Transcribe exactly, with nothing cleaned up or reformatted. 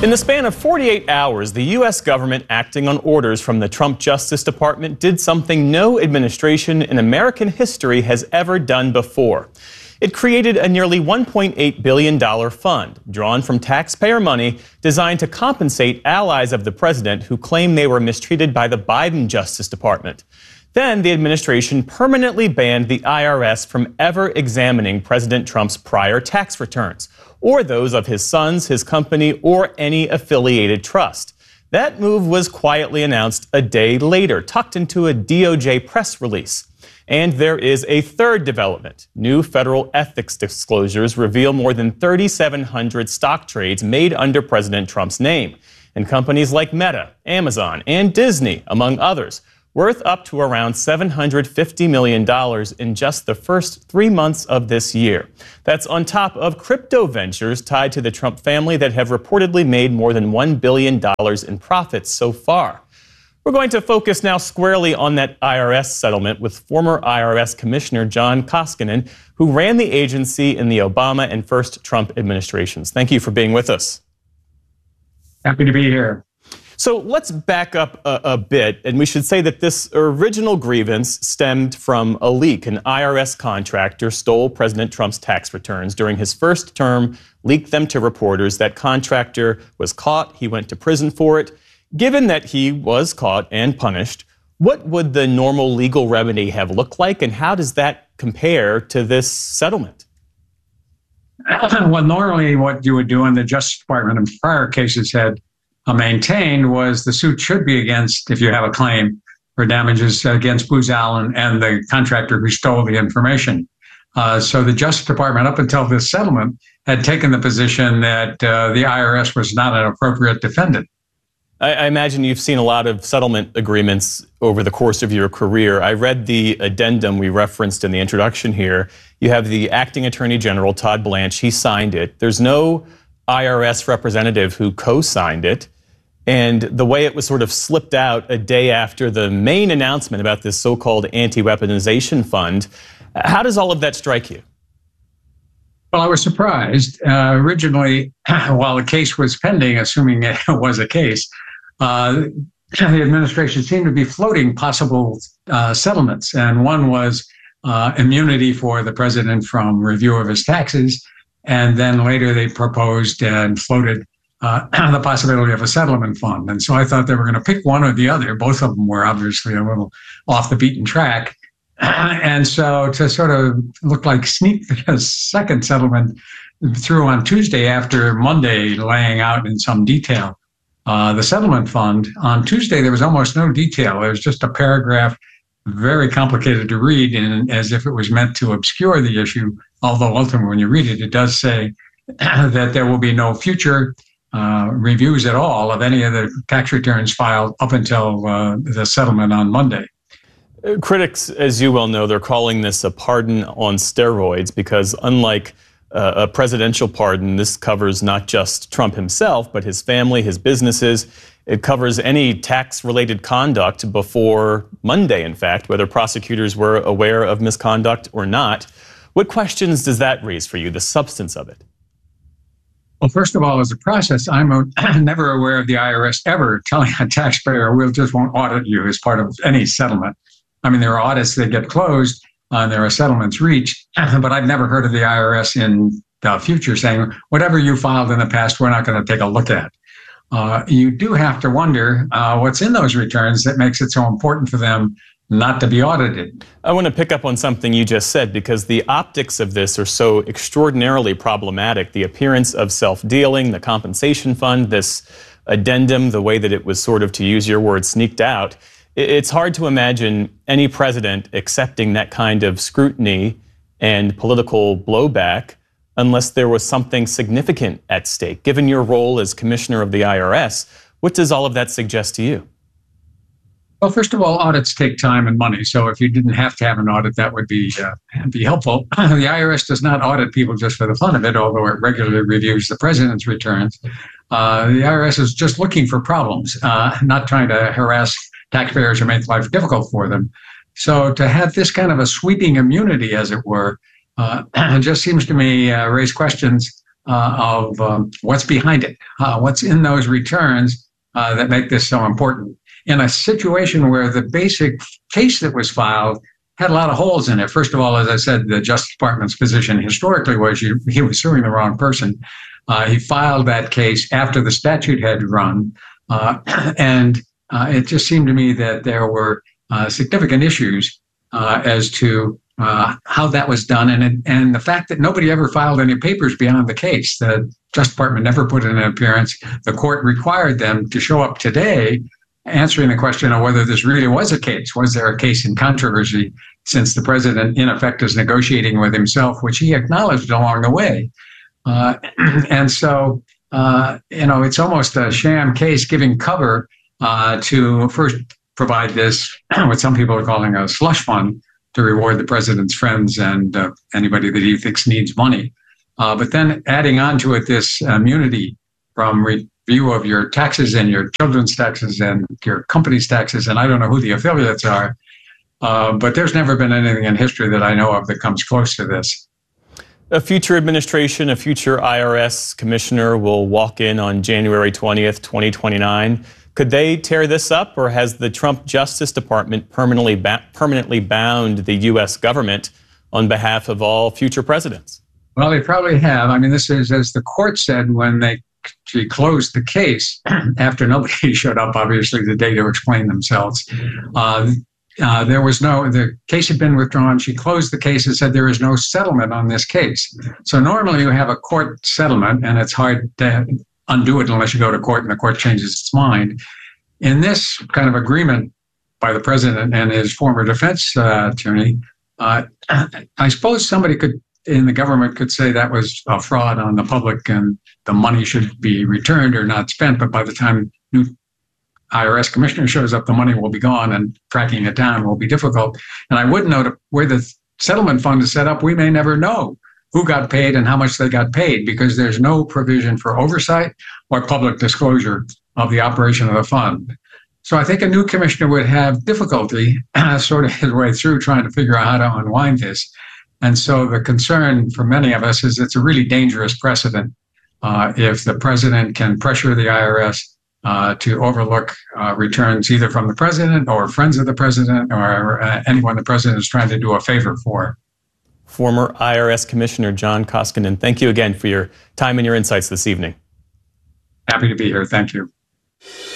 In the span of forty-eight hours, the U S government, acting on orders from the Trump Justice Department, did something no administration in American history has ever done before. It created a nearly one point eight billion dollars fund, drawn from taxpayer money, designed to compensate allies of the president who claim they were mistreated by the Biden Justice Department. Then the administration permanently banned the I R S from ever examining President Trump's prior tax returns, or those of his sons, his company, or any affiliated trust. That move was quietly announced a day later, tucked into a D O J press release. And there is a third development. New federal ethics disclosures reveal more than three thousand seven hundred stock trades made under President Trump's name, and companies like Meta, Amazon, and Disney, among others, worth up to around seven hundred fifty million dollars in just the first three months of this year. That's on top of crypto ventures tied to the Trump family that have reportedly made more than one billion dollars in profits so far. We're going to focus now squarely on that I R S settlement with former I R S Commissioner John Koskinen, who ran the agency in the Obama and first Trump administrations. Thank you for being with us. Happy to be here. So let's back up a, a bit, and we should say that this original grievance stemmed from a leak. An I R S contractor stole President Trump's tax returns during his first term, leaked them to reporters. That contractor was caught. He went to prison for it. Given that he was caught and punished, what would the normal legal remedy have looked like, and how does that compare to this settlement? Well, normally what you would do in the Justice Department in prior cases had Uh, maintained was the suit should be against, if you have a claim for damages, against Booz Allen and the contractor who stole the information. Uh, so the Justice Department, up until this settlement, had taken the position that uh, the I R S was not an appropriate defendant. I, I imagine you've seen a lot of settlement agreements over the course of your career. I read the addendum we referenced in the introduction here. You have the acting Attorney General, Todd Blanche. He signed it. There's no I R S representative who co-signed it. And the way it was sort of slipped out a day after the main announcement about this so-called anti-weaponization fund, how does all of that strike you? Well, I was surprised. Uh, originally, while the case was pending, assuming it was a case, uh, the administration seemed to be floating possible uh, settlements. And one was uh, immunity for the president from review of his taxes. And then later they proposed and floated Uh, the possibility of a settlement fund. And so I thought they were going to pick one or the other. Both of them were obviously a little off the beaten track. And so to sort of look like sneak the second settlement through on Tuesday after Monday laying out in some detail uh, the settlement fund, on Tuesday there was almost no detail. There was just a paragraph, very complicated to read, and as if it was meant to obscure the issue, although ultimately when you read it, it does say that there will be no future Uh, reviews at all of any of the tax returns filed up until uh, the settlement on Monday. Critics, as you well know, they're calling this a pardon on steroids because unlike uh, a presidential pardon, this covers not just Trump himself, but his family, his businesses. It covers any tax-related conduct before Monday, in fact, whether prosecutors were aware of misconduct or not. What questions does that raise for you, the substance of it? Well, first of all, as a process, I'm a, never aware of the I R S ever telling a taxpayer, we'll just won't audit you as part of any settlement. I mean, there are audits that get closed, uh, and there are settlements reached, but I've never heard of the I R S in the future saying, whatever you filed in the past, we're not going to take a look at. Uh, you do have to wonder uh, what's in those returns that makes it so important for them not to be audited. I want to pick up on something you just said, because the optics of this are so extraordinarily problematic. The appearance of self-dealing, the compensation fund, this addendum, the way that it was sort of, to use your word, sneaked out. It's hard to imagine any president accepting that kind of scrutiny and political blowback unless there was something significant at stake. Given your role as commissioner of the I R S, what does all of that suggest to you? Well, first of all, audits take time and money. So if you didn't have to have an audit, that would be uh, be helpful. The I R S does not audit people just for the fun of it, although it regularly reviews the president's returns. Uh, the I R S is just looking for problems, uh, not trying to harass taxpayers or make life difficult for them. So to have this kind of a sweeping immunity, as it were, uh, just seems to me uh, raise questions uh, of um, what's behind it, uh, what's in those returns uh, that make this so important. In a situation where the basic case that was filed had a lot of holes in it. First of all, as I said, the Justice Department's position historically was you, he was suing the wrong person. Uh, he filed that case after the statute had run, uh, and uh, it just seemed to me that there were uh, significant issues uh, as to uh, how that was done, and and the fact that nobody ever filed any papers beyond the case. The Justice Department never put in an appearance. The court required them to show up today answering the question of whether this really was a case. Was there a case in controversy, since the president, in effect, is negotiating with himself, which he acknowledged along the way. Uh, and so, uh, you know, it's almost a sham case giving cover uh, to first provide this, what some people are calling a slush fund, to reward the president's friends and uh, anybody that he thinks needs money. Uh, but then adding on to it this immunity from review of your taxes and your children's taxes and your company's taxes, and I don't know who the affiliates are, uh, but there's never been anything in history that I know of that comes close to this. A future administration, a future I R S commissioner will walk in on January twentieth, twenty twenty-nine. Could they tear this up, or has the Trump Justice Department permanently ba- permanently bound the U S government on behalf of all future presidents? Well, they probably have. I mean, this is, as the court said when they she closed the case, after nobody showed up, obviously, the day to explain themselves. Uh, uh, there was no, the case had been withdrawn. She closed the case and said there is no settlement on this case. So normally you have a court settlement, and it's hard to undo it unless you go to court and the court changes its mind. In this kind of agreement by the president and his former defense uh, attorney, uh, I suppose somebody could, in the government, could say that was a fraud on the public and the money should be returned or not spent. But by the time new I R S commissioner shows up, the money will be gone and tracking it down will be difficult. And I would note where the settlement fund is set up, we may never know who got paid and how much they got paid, because there's no provision for oversight or public disclosure of the operation of the fund. So I think a new commissioner would have difficulty uh, sort of his way through trying to figure out how to unwind this. And so the concern for many of us is it's a really dangerous precedent uh, if the president can pressure the I R S uh, to overlook uh, returns either from the president or friends of the president or uh, anyone the president is trying to do a favor for. Former I R S Commissioner John Koskinen, thank you again for your time and your insights this evening. Happy to be here. Thank you.